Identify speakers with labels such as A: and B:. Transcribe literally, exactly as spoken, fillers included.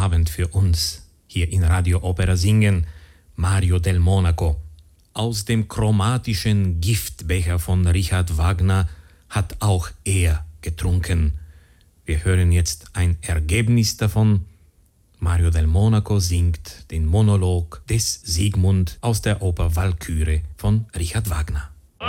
A: Abend für uns hier in Radio Opera singen Mario del Monaco. Aus dem chromatischen Giftbecher von Richard Wagner hat auch er getrunken. Wir hören jetzt ein Ergebnis davon. Mario del Monaco singt den Monolog des Siegmund aus der Oper Walküre von Richard Wagner.